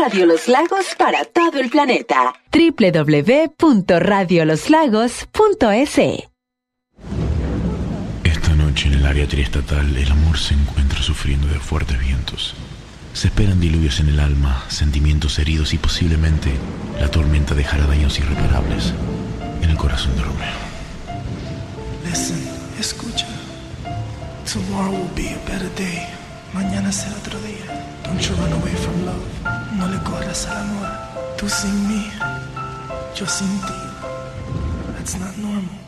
Radio Los Lagos para todo el planeta. www.radioloslagos.es. Esta noche en el área triestatal el amor se encuentra sufriendo de fuertes vientos. Se esperan diluvios en el alma, sentimientos heridos y posiblemente la tormenta dejará daños irreparables en el corazón de Romeo. Listen, escucha. Tomorrow will be a better day. Mañana será otro día. Don't you run away from love. No le corras al amor. Tú sin mí, yo sin ti. That's not normal.